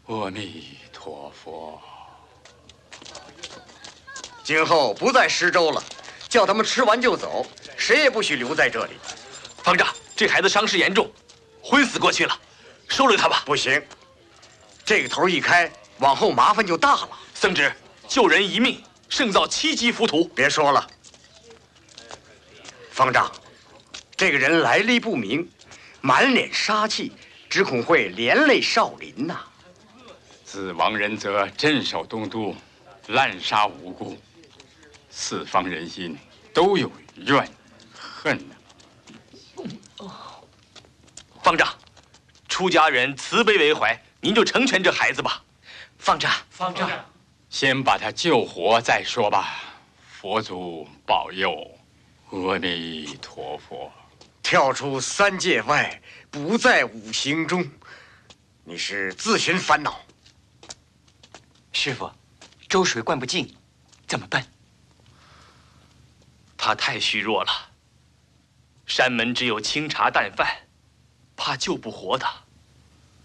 阿弥陀佛。 今后不再施粥了，叫他们吃完就走，谁也不许留在这里。 方丈，这孩子伤势严重，昏死过去了，收留他吧。 不行，这个头一开，往后麻烦就大了。 僧侄，救人一命，胜造7级浮屠。 别说了，方丈，这个人来历不明，满脸杀气，只恐会连累少林呐。 自亡人则镇守东都，滥杀无辜，四方人心都有怨恨呐。 方丈，出家人慈悲为怀，您就成全这孩子吧。 方丈， 先把他救活再说吧。佛祖保佑，阿弥陀佛。 跳出3界外，不在5行中，你是自寻烦恼。 师傅，粥水灌不进，怎么办？ 他太虚弱了，山门只有清茶淡饭，怕救不活他。